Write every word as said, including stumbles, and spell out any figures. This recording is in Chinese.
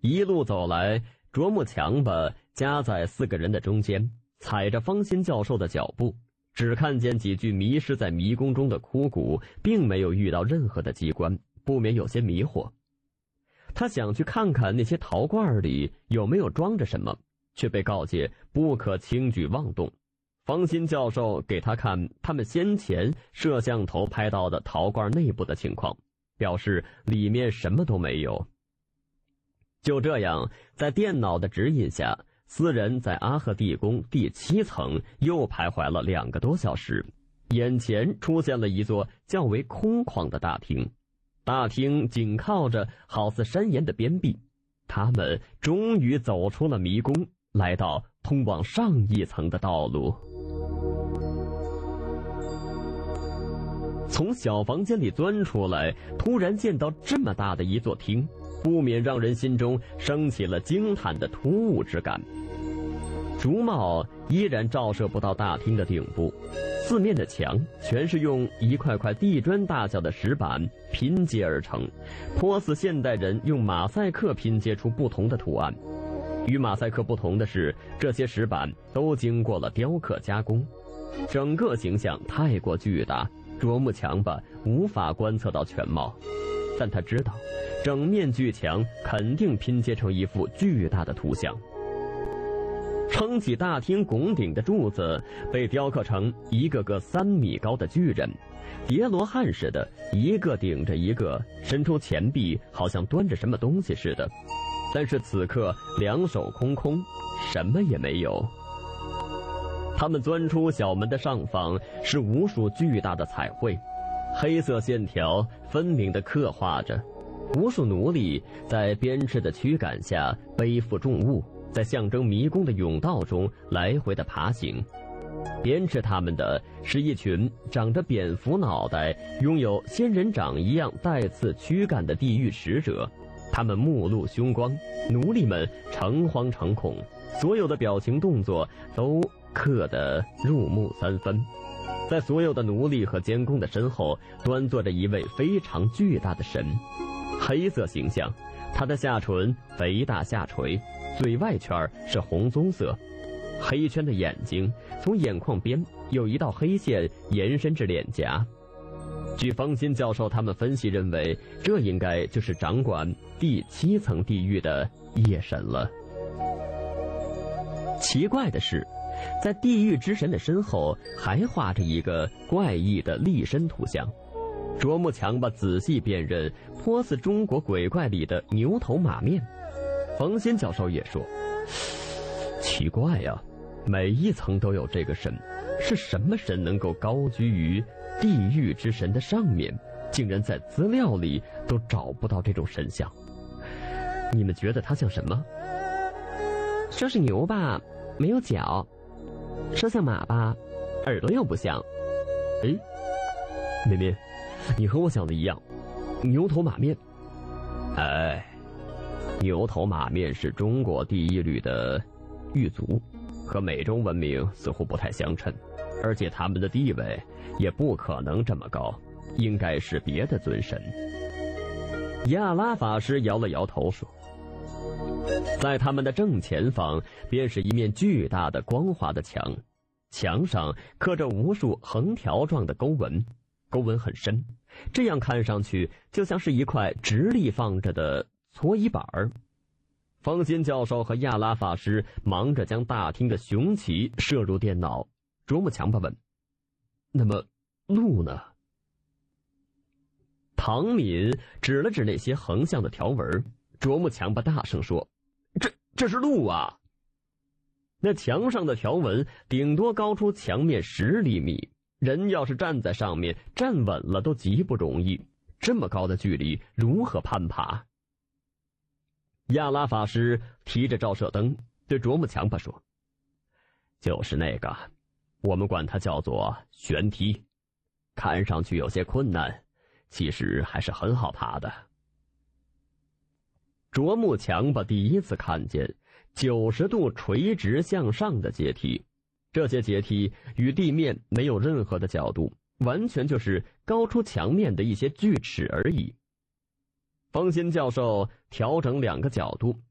一路走来，啄木强吧夹在四个人的中间，踩着方心教授的脚步，只看见几具迷失在迷宫中的枯骨，并没有遇到任何的机关，不免有些迷惑。他想去看看那些陶罐里有没有装着什么，却被告诫不可轻举妄动。方心教授给他看他们先前摄像头拍到的陶罐内部的情况，表示里面什么都没有。就这样，在电脑的指引下，四人在阿赫地宫第七层又徘徊了两个多小时，眼前出现了一座较为空旷的大厅。大厅紧靠着好似山岩的边壁，他们终于走出了迷宫，来到通往上一层的道路。从小房间里钻出来，突然见到这么大的一座厅，不免让人心中升起了惊叹的突兀之感。烛帽依然照射不到大厅的顶部，四面的墙全是用一块块地砖大小的石板拼接而成，颇似现代人用马赛克拼接出不同的图案。与马赛克不同的是，这些石板都经过了雕刻加工，整个形象太过巨大，啄木强吧无法观测到全貌，但他知道整面巨墙肯定拼接成一幅巨大的图像。撑起大厅拱顶的柱子被雕刻成一个个三米高的巨人，叠罗汉似的，一个顶着一个，伸出前臂，好像端着什么东西似的。但是此刻两手空空，什么也没有。他们钻出小门的上方是无数巨大的彩绘，黑色线条分明地刻画着，无数奴隶在鞭笞的驱赶下背负重物，在象征迷宫的甬道中来回的爬行。鞭笞他们的是一群长着蝙蝠脑袋、拥有仙人掌一样带刺躯干的地狱使者，他们目露凶光，奴隶们诚惶诚恐，所有的表情动作都刻得入木三分。在所有的奴隶和监工的身后端坐着一位非常巨大的神，黑色形象，他的下唇肥大下垂，嘴外圈是红棕色，黑圈的眼睛从眼眶边有一道黑线延伸至脸颊。据方心教授他们分析认为，这应该就是掌管第七层地狱的夜神了。奇怪的是，在地狱之神的身后还画着一个怪异的立身图像，啄木强吧仔细辨认，颇似中国鬼怪里的牛头马面。方心教授也说，奇怪呀，每一层都有这个神，是什么神能够高居于地狱之神的上面，竟然在资料里都找不到这种神像。你们觉得它像什么？说是牛吧，没有脚；说像马吧，耳朵又不像。哎，绵绵，你和我想的一样，牛头马面。哎，牛头马面是中国第一律的狱卒，和美洲文明似乎不太相称，而且他们的地位也不可能这么高，应该是别的尊神。亚拉法师摇了摇头说，在他们的正前方便是一面巨大的光滑的墙，墙上刻着无数横条状的勾纹，勾纹很深，这样看上去就像是一块直立放着的搓衣板儿。方心教授和亚拉法师忙着将大厅的雄旗射入电脑。啄木强吧问，那么路呢？唐敏指了指那些横向的条纹，啄木强吧大声说，这这是路啊！那墙上的条纹顶多高出墙面十厘米，人要是站在上面站稳了都极不容易，这么高的距离如何攀爬？亚拉法师提着照射灯对啄木强吧说，就是那个，我们管它叫做悬梯，看上去有些困难，其实还是很好爬的。啄木强吧第一次看见九十度垂直向上的阶梯，这些阶梯与地面没有任何的角度，完全就是高出墙面的一些锯齿而已。方心教授调整两个角度，